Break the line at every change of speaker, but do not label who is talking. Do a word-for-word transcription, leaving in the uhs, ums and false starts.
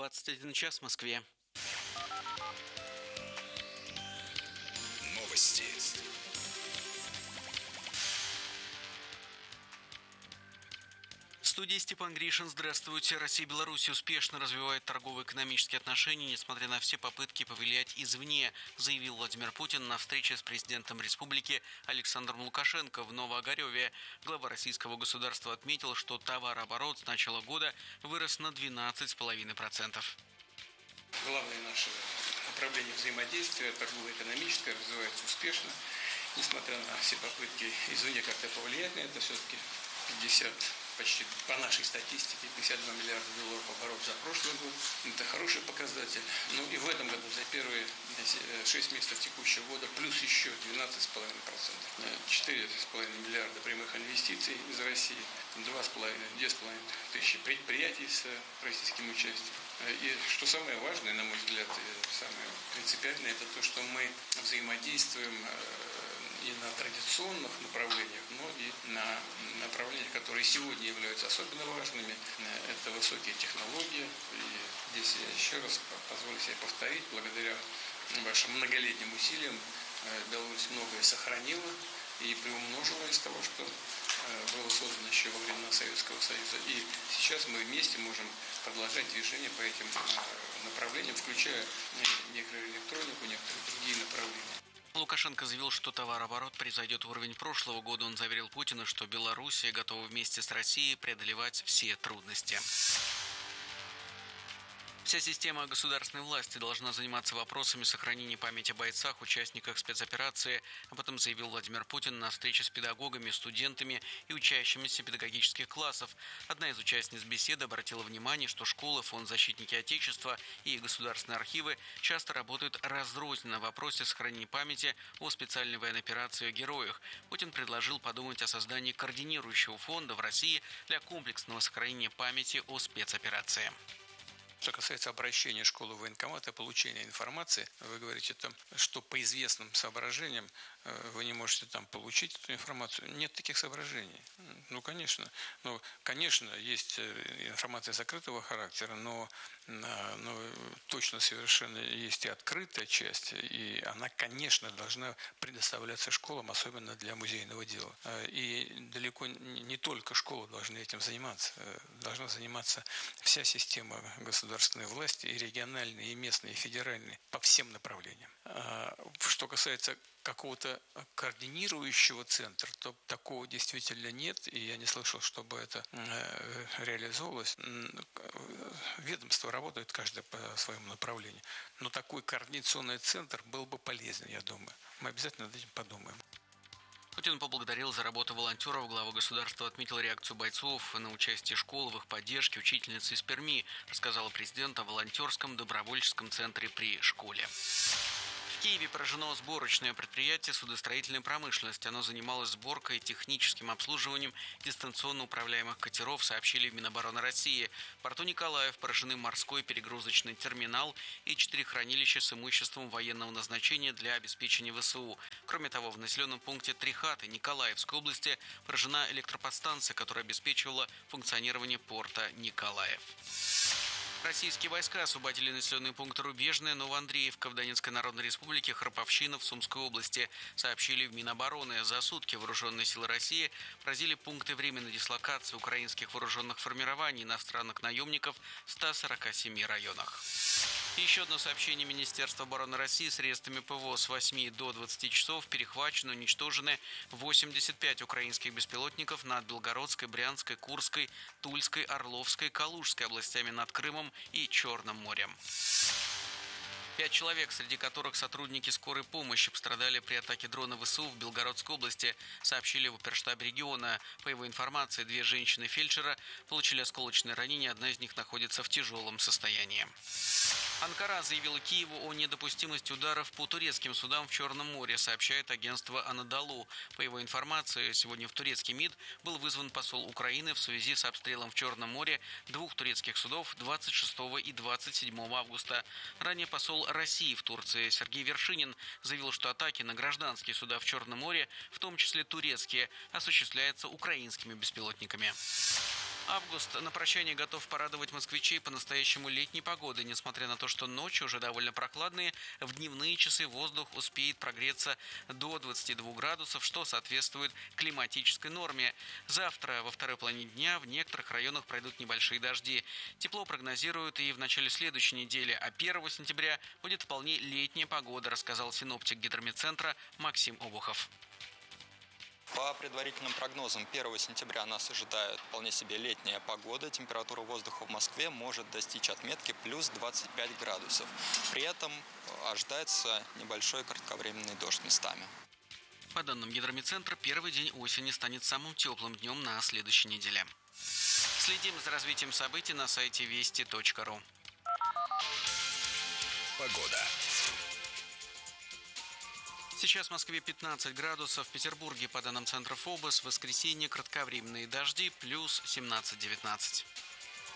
двадцать один час в Москве.
Новости.
В студии Степан Гришин. Здравствуйте. Россия и Беларусь успешно развивают торгово-экономические отношения, несмотря на все попытки повлиять извне, заявил Владимир Путин на встрече с президентом республики Александром Лукашенко в Новоогареве. Глава российского государства отметил, что товарооборот с начала года вырос на двенадцать целых пять десятых процента.
Главное наше направление взаимодействия торгово-экономическое развивается успешно, несмотря на все попытки извне как-то повлиять на это, все-таки пятьдесят, почти по нашей статистике, пятьдесят два миллиарда долларов оборот за прошлый год. Это хороший показатель. Ну и в этом году за первые шесть месяцев текущего года плюс еще двенадцать целых пять десятых процента. четыре целых пять десятых миллиарда прямых инвестиций из России, два с половиной, две с половиной тысячи предприятий с российским участием. И что самое важное, на мой взгляд, самое принципиальное, это то, что мы взаимодействуем и на традиционных направлениях, но и на направлениях, которые сегодня являются особенно важными. Это высокие технологии. И здесь я еще раз позволю себе повторить, благодаря вашим многолетним усилиям Беларусь многое сохранила и приумножила из того, что было создано еще во времена Советского Союза. И сейчас мы вместе можем продолжать движение по этим направлениям, включая микроэлектронику, некоторые другие направления.
Лукашенко заявил, что товарооборот превзойдет уровень прошлого года. Он заверил Путина, что Белоруссия готова вместе с Россией преодолевать все трудности. Вся система государственной власти должна заниматься вопросами сохранения памяти о бойцах, участниках спецоперации. Об этом заявил Владимир Путин на встрече с педагогами, студентами и учащимися педагогических классов. Одна из участниц беседы обратила внимание, что школы, фонд «Защитники Отечества» и государственные архивы часто работают разрозненно в вопросе сохранения памяти о специальной военной операции и о героях. Путин предложил подумать о создании координирующего фонда в России для комплексного сохранения памяти о спецоперации.
Что касается обращения школы в военкомат и получения информации, вы говорите там, что по известным соображениям вы не можете там получить эту информацию. Нет таких соображений. Ну, конечно. Ну, конечно, есть информация закрытого характера, но, но точно совершенно есть и открытая часть, и она, конечно, должна предоставляться школам, особенно для музейного дела. И далеко не только школы должны этим заниматься. Должна заниматься вся система государства. Государственной власти, и региональные, и местные, и федеральные, по всем направлениям. Что касается какого-то координирующего центра, то такого действительно нет, и я не слышал, чтобы это реализовывалось. Ведомство работает каждое по своему направлению, но такой координационный центр был бы полезен, я думаю. Мы обязательно над этим подумаем.
Путин поблагодарил за работу волонтеров. Глава государства отметил реакцию бойцов на участие школ в их поддержке. Учительница из Перми рассказала президенту о волонтерском добровольческом центре при школе. В Киеве поражено сборочное предприятие судостроительной промышленности. Оно занималось сборкой и техническим обслуживанием дистанционно управляемых катеров, сообщили в Минобороны России. В порту Николаев поражены морской перегрузочный терминал и четыре хранилища с имуществом военного назначения для обеспечения ВСУ. Кроме того, в населенном пункте Трихаты Николаевской области поражена электроподстанция, которая обеспечивала функционирование порта Николаев. Российские войска освободили населенные пункты Рубежное, Новоандреевка в Донецкой Народной Республике, Храповщина в Сумской области, сообщили в Минобороны. За сутки вооруженные силы России поразили пункты временной дислокации украинских вооруженных формирований иностранных наемников в ста сорока семи районах. Еще одно сообщение Министерства обороны России: средствами ПВО с восьми до двадцати часов перехвачены, уничтожены восемьдесят пять украинских беспилотников над Белгородской, Брянской, Курской, Тульской, Орловской, Калужской областями, над Крымом и Черным морем. Пять человек, среди которых сотрудники скорой помощи, пострадали при атаке дрона ВСУ в Белгородской области, сообщили в оперштабе региона. По его информации, две женщины-фельдшера получили осколочные ранения, одна из них находится в тяжелом состоянии. Анкара заявила Киеву о недопустимости ударов по турецким судам в Черном море, сообщает агентство Анадолу. По его информации, сегодня в турецкий МИД был вызван посол Украины в связи с обстрелом в Черном море двух турецких судов двадцать шестого и двадцать седьмого августа. Ранее посол России в Турции Сергей Вершинин заявил, что атаки на гражданские суда в Черном море, в том числе турецкие, осуществляются украинскими беспилотниками. Август на прощание готов порадовать москвичей по-настоящему летней погодой. Несмотря на то, что ночи уже довольно прохладные, в дневные часы воздух успеет прогреться до двадцати двух градусов, что соответствует климатической норме. Завтра во второй половине дня в некоторых районах пройдут небольшие дожди. Тепло прогнозируют и в начале следующей недели, а первого сентября будет вполне летняя погода, рассказал синоптик гидрометцентра Максим Обухов.
По предварительным прогнозам, первого сентября нас ожидает вполне себе летняя погода. Температура воздуха в Москве может достичь отметки плюс двадцать пять градусов. При этом ожидается небольшой кратковременный дождь местами.
По данным гидрометцентра, первый день осени станет самым теплым днем на следующей неделе. Следим за развитием событий на сайте вести точка ру.
Погода.
Сейчас в Москве пятнадцать градусов, в Петербурге, по данным центра ФОБОС, в воскресенье кратковременные дожди, плюс семнадцать-девятнадцать.